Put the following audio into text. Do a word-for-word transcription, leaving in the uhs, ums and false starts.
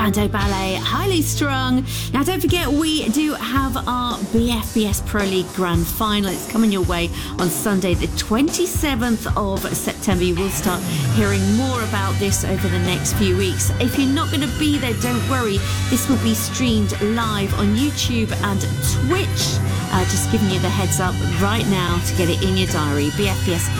Spandau Ballet, Highly Strung. Now, don't forget, we do have our B F B S Pro League Grand Final. It's coming your way on Sunday, the twenty-seventh of September. You will start hearing more about this over the next few weeks. If you're not going to be there, don't worry. This will be streamed live on YouTube and Twitch. Uh, just giving you the heads up right now to get it in your diary. B F B S